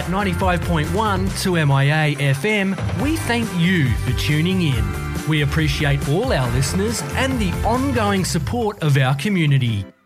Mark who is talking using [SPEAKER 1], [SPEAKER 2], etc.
[SPEAKER 1] 95.1 2MIA FM, we thank you for tuning in. We appreciate all our listeners and the ongoing support of our community.